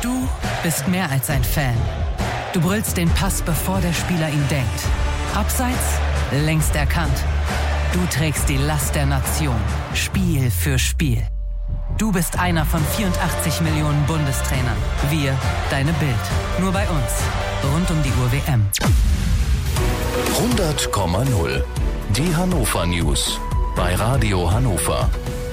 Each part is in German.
Du bist mehr als ein Fan. Du brüllst den Pass, bevor der Spieler ihn denkt. Abseits, längst erkannt. Du trägst die Last der Nation, Spiel für Spiel. Du bist einer von 84 Millionen Bundestrainern. Wir, deine Bild. Nur bei uns. Rund um die Uhr WM. 100,0. Die Hannover News. Bei Radio Hannover.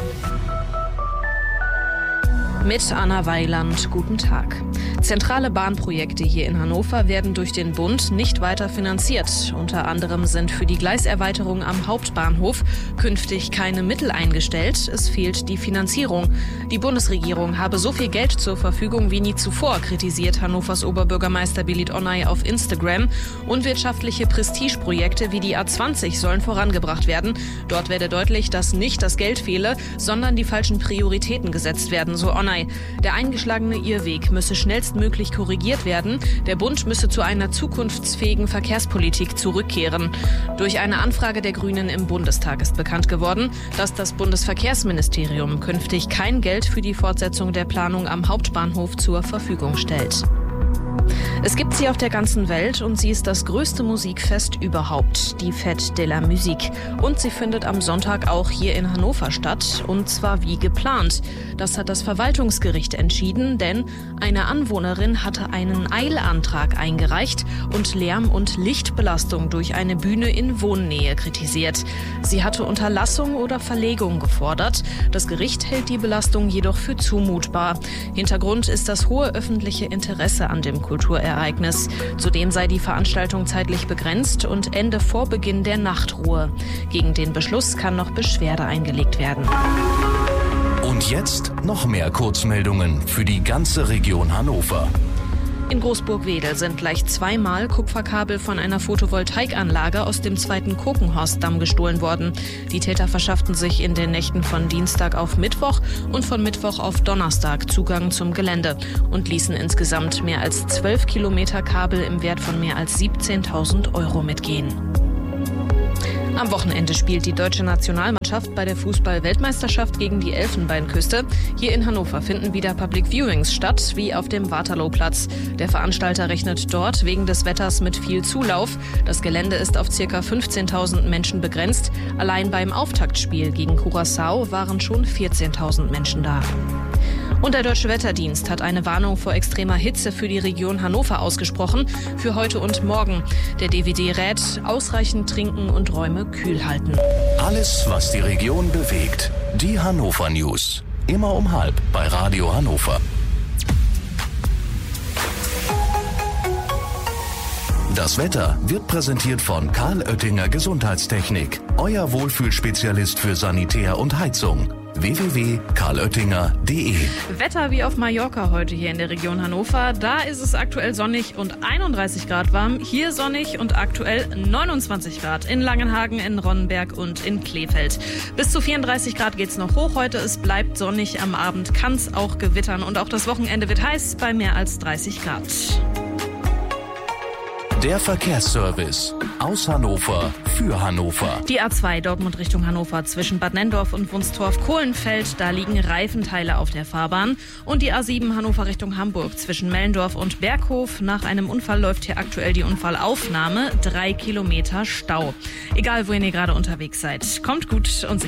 Mit Anna Weiland, guten Tag. Zentrale Bahnprojekte hier in Hannover werden durch den Bund nicht weiter finanziert. Unter anderem sind für die Gleiserweiterung am Hauptbahnhof künftig keine Mittel eingestellt. Es fehlt die Finanzierung. Die Bundesregierung habe so viel Geld zur Verfügung wie nie zuvor, kritisiert Hannovers Oberbürgermeister Belit Onay auf Instagram. Unwirtschaftliche Prestigeprojekte wie die A20 sollen vorangebracht werden. Dort werde deutlich, dass nicht das Geld fehle, sondern die falschen Prioritäten gesetzt werden, so Onay. Der eingeschlagene Irrweg müsse schnellstmöglich korrigiert werden. Der Bund müsse zu einer zukunftsfähigen Verkehrspolitik zurückkehren. Durch eine Anfrage der Grünen im Bundestag ist bekannt geworden, dass das Bundesverkehrsministerium künftig kein Geld für die Fortsetzung der Planung am Hauptbahnhof zur Verfügung stellt. Es gibt sie auf der ganzen Welt und sie ist das größte Musikfest überhaupt, die Fête de la Musique. Und sie findet am Sonntag auch hier in Hannover statt, und zwar wie geplant. Das hat das Verwaltungsgericht entschieden, denn eine Anwohnerin hatte einen Eilantrag eingereicht und Lärm- und Lichtbelastung durch eine Bühne in Wohnnähe kritisiert. Sie hatte Unterlassung oder Verlegung gefordert. Das Gericht hält die Belastung jedoch für zumutbar. Hintergrund ist das hohe öffentliche Interesse an dem Kulturereignis. Zudem sei die Veranstaltung zeitlich begrenzt und ende vor Beginn der Nachtruhe. Gegen den Beschluss kann noch Beschwerde eingelegt werden. Und jetzt noch mehr Kurzmeldungen für die ganze Region Hannover. In Großburg-Wedel sind gleich zweimal Kupferkabel von einer Photovoltaikanlage aus dem 2. Kokenhorstdamm gestohlen worden. Die Täter verschafften sich in den Nächten von Dienstag auf Mittwoch und von Mittwoch auf Donnerstag Zugang zum Gelände und ließen insgesamt mehr als 12 Kilometer Kabel im Wert von mehr als 17.000 € mitgehen. Am Wochenende spielt die deutsche Nationalmannschaft bei der Fußball-Weltmeisterschaft gegen die Elfenbeinküste. Hier in Hannover finden wieder Public Viewings statt, wie auf dem Waterlooplatz. Der Veranstalter rechnet dort wegen des Wetters mit viel Zulauf. Das Gelände ist auf ca. 15.000 Menschen begrenzt. Allein beim Auftaktspiel gegen Curaçao waren schon 14.000 Menschen da. Und der Deutsche Wetterdienst hat eine Warnung vor extremer Hitze für die Region Hannover ausgesprochen, für heute und morgen. Der DWD rät, ausreichend trinken und Räume kühl halten. Alles, was die Region bewegt. Die Hannover News. Immer um 12:30 bei Radio Hannover. Das Wetter wird präsentiert von Karl Oettinger Gesundheitstechnik. Euer Wohlfühlspezialist für Sanitär und Heizung. www.karloettinger.de. Wetter wie auf Mallorca heute hier in der Region Hannover. Da ist es aktuell sonnig und 31 Grad warm. Hier sonnig und aktuell 29 Grad. In Langenhagen, in Ronnenberg und in Kleefeld. Bis zu 34 Grad geht's noch hoch heute. Es bleibt sonnig. Am Abend kann's auch gewittern. Und auch das Wochenende wird heiß bei mehr als 30 Grad. Der Verkehrsservice aus Hannover für Hannover. Die A2 Dortmund Richtung Hannover zwischen Bad Nenndorf und Wunstorf-Kohlenfeld, da liegen Reifenteile auf der Fahrbahn. Und die A7 Hannover Richtung Hamburg zwischen Mellendorf und Berghof. Nach einem Unfall läuft hier aktuell die Unfallaufnahme. 3 Kilometer Stau. Egal, wohin ihr gerade unterwegs seid. Kommt gut und sicher.